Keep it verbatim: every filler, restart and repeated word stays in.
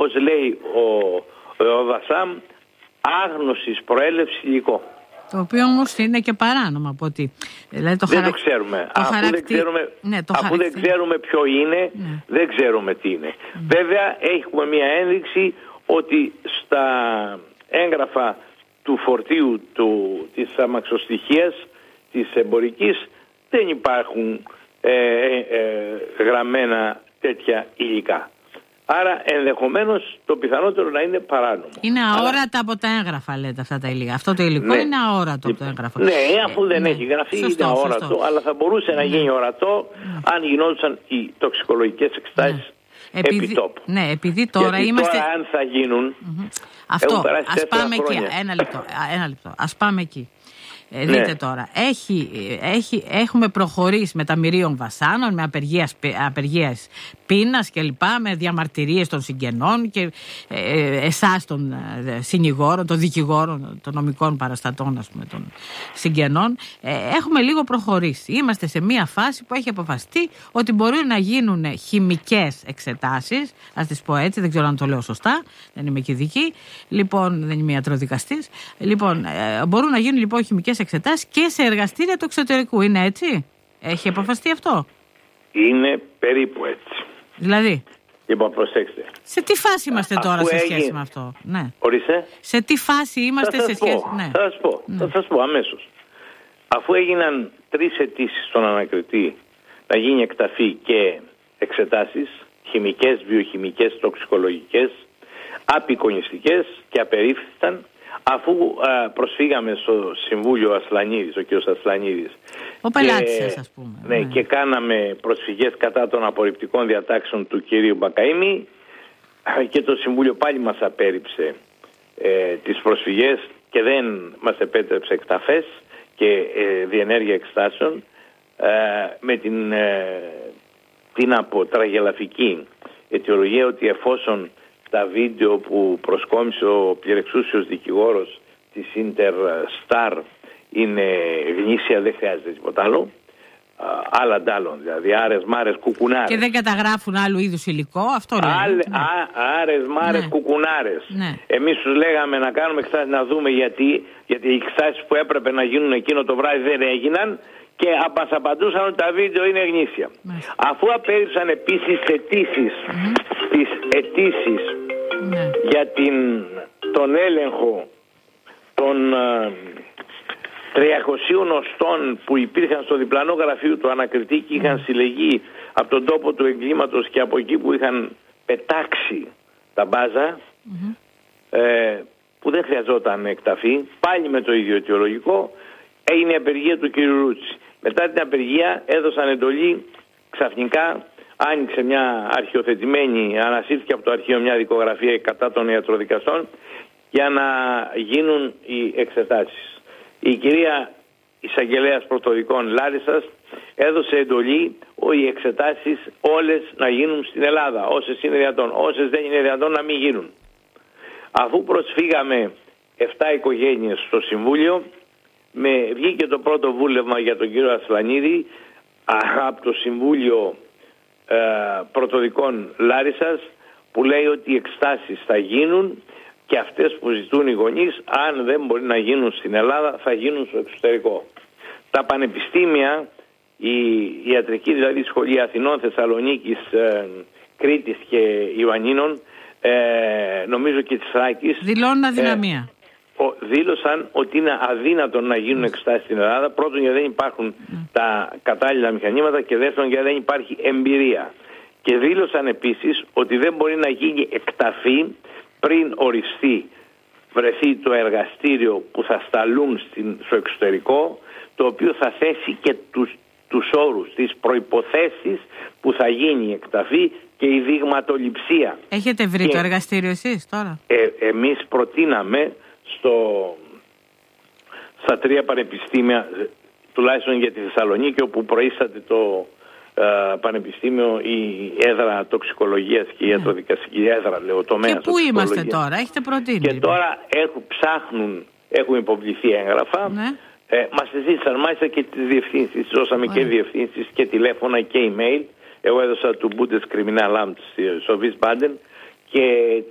όπως λέει ο, ο Βασάμ, άγνωσης προέλευσης υλικό. Το οποίο όμως είναι και παράνομο από ότι... Δηλαδή το δεν χαρακ... το ξέρουμε. Το αφού χαρακτη... δεν ξέρουμε, ναι, το αφού χαρακτη... δεν ξέρουμε ποιο είναι, ναι. δεν ξέρουμε τι είναι. Mm. Βέβαια έχουμε μια ένδειξη ότι στα έγγραφα του φορτίου του, της αμαξοστοιχίας, της εμπορικής, δεν υπάρχουν ε, ε, ε, γραμμένα τέτοια υλικά. Άρα ενδεχομένως το πιθανότερο να είναι παράνομο. Είναι αόρατα Αλλά... από τα έγγραφα, λέτε, αυτά τα υλικά. Αυτό το υλικό ναι. είναι αόρατο από το έγγραφο. Ναι, αφού δεν ναι. έχει γραφεί σωστό, είναι αόρατο, σωστό. αλλά θα μπορούσε ναι. να γίνει ορατό ναι. αν γινόντουσαν οι τοξικολογικές εξετάσεις ναι. επειδή, επί τόπου. Ναι, επειδή τώρα Γιατί είμαστε... τώρα αν θα γίνουν... Mm-hmm. Αυτό, ας πάμε χρόνια. εκεί. Ένα λεπτό, ένα λεπτό. Ας πάμε εκεί. Ε, δείτε ναι. τώρα, έχει, έχει, έχουμε προχωρήσει με τα μυρίων βασάνων, με απεργίας, απεργίας πείνας και λοιπά, με διαμαρτυρίες των συγγενών και ε, εσάς των ε, συνηγόρων, των δικηγόρων, των νομικών παραστατών, ας πούμε, των συγγενών. Ε, έχουμε λίγο προχωρήσει. Είμαστε σε μια φάση που έχει αποφασιστεί ότι μπορεί να γίνουν χημικές εξετάσεις, ας τις πω έτσι, δεν ξέρω αν το λέω σωστά, δεν είμαι και ειδική, λοιπόν, δεν είμαι ιατροδικαστής. Λοιπόν, ε, μπορούν να γίνουν λοιπόν χημικές εξετάσεις και σε εργαστήρια του εξωτερικού. Είναι έτσι? Έχει αποφασιστεί αυτό? Είναι περίπου έτσι. Δηλαδή? Λοιπόν, προσέξτε. Σε τι φάση είμαστε τώρα Αφού σε έγινε... σχέση με αυτό? Ναι. Ορίστε. Σε τι φάση είμαστε σε σχέση? Πω. Ναι. Θα σας πω. Ναι. Θα σας πω αμέσως. Αφού έγιναν τρεις αιτήσεις στον ανακριτή να γίνει εκταφή και εξετάσεις, χημικές, βιοχημικές, τοξικολογικές, απεικονιστικές, και απερίφθησαν, αφού α, προσφύγαμε στο Συμβούλιο Ασλανίδης, ο κ. Ασλανίδης, ο πελάτης σας, ας πούμε. Ναι, ναι, και κάναμε προσφυγές κατά των απορριπτικών διατάξεων του κυρίου Μπακαΐμη, και το Συμβούλιο πάλι μας απέρριψε ε, τις προσφυγές και δεν μας επέτρεψε εκταφές και ε, διενέργεια εξετάσεων, ε, με την, ε, την αποτραγελαφική αιτιολογία ότι εφόσον τα βίντεο που προσκόμισε ο πληρεξούσιος δικηγόρος της Interstar είναι γνήσια, δεν χρειάζεται τίποτα άλλο. Άλλα αντάλλων, δηλαδή άρες, μάρες, κουκουνάρες. Και δεν καταγράφουν άλλου είδους υλικό, αυτό λέει. Άλλ, ναι. Άρες, μάρες, ναι. κουκουνάρες. Ναι. Εμείς τους λέγαμε να κάνουμε εξετάσεις, να δούμε γιατί, γιατί οι εξετάσεις που έπρεπε να γίνουν εκείνο το βράδυ δεν έγιναν, και μας απαντούσαν ότι τα βίντεο είναι γνήσια. Ναι. Αφού απέριψαν επίσης αιτήσεις, mm-hmm. τις αιτήσεις ναι. για την, τον έλεγχο των uh, τριακοσίων οστών που υπήρχαν στο διπλανό γραφείο του ανακριτή και είχαν mm. συλλεγεί από τον τόπο του εγκλήματος και από εκεί που είχαν πετάξει τα μπάζα, mm-hmm. ε, που δεν χρειαζόταν εκταφή, πάλι με το ίδιο αιτιολογικό, έγινε η απεργία του κ. Ρούτσι. Μετά την απεργία έδωσαν εντολή, ξαφνικά άνοιξε μια αρχιοθετημένη, ανασύρθηκε από το αρχείο μια δικογραφία κατά των ιατροδικαστών για να γίνουν οι εξετάσεις. Η κυρία εισαγγελέας πρωτοδικών Λάρισσας έδωσε εντολή οι εξετάσεις όλες να γίνουν στην Ελλάδα, όσες είναι δυνατόν, όσες δεν είναι δυνατόν να μην γίνουν. Αφού προσφύγαμε επτά οικογένειες στο Συμβούλιο, με βγήκε το πρώτο βούλευμα για τον κύριο Ασλανίδη από το Συμβούλιο ε, Πρωτοδικών Λάρισσας, που λέει ότι οι εξετάσεις θα γίνουν και αυτές που ζητούν οι γονείς, αν δεν μπορεί να γίνουν στην Ελλάδα, θα γίνουν στο εξωτερικό. Τα πανεπιστήμια, η ιατρική δηλαδή σχολή Αθηνών, Θεσσαλονίκης, ε, Κρήτης και Ιωαννίνων, ε, νομίζω και της Θράκης, δηλώνουν αδυναμία. Ε, δήλωσαν ότι είναι αδύνατο να γίνουν εξετάσεις στην Ελλάδα. Πρώτον, γιατί δεν υπάρχουν mm. τα κατάλληλα μηχανήματα, και δεύτερον, γιατί δεν υπάρχει εμπειρία. Και δήλωσαν επίσης ότι δεν μπορεί να γίνει εκταφή πριν οριστεί, βρεθεί το εργαστήριο που θα σταλούν στην, στο εξωτερικό, το οποίο θα θέσει και τους, τους όρους, τις προϋποθέσεις που θα γίνει η εκταφή και η δειγματοληψία. Έχετε βρει και το εργαστήριο εσείς τώρα? Ε, εμείς προτείναμε στο, στα τρία πανεπιστήμια, τουλάχιστον για τη Θεσσαλονίκη, όπου προείσταται το ε, πανεπιστήμιο, η έδρα τοξικολογίας και η ναι. ιατροδικαστική έδρα, λέω, τομέας. Και πού είμαστε τώρα, έχετε προτείνει? Και λοιπόν. τώρα έχουν, ψάχνουν, έχουν υποβληθεί έγγραφα. Ναι. Ε, μας ζήτησαν μάλιστα και τις διευθύνσεις, δώσαμε Ωραία. και διευθύνσεις και τηλέφωνα και email. Εγώ έδωσα του Bundeskriminalamt στο Wiesbaden και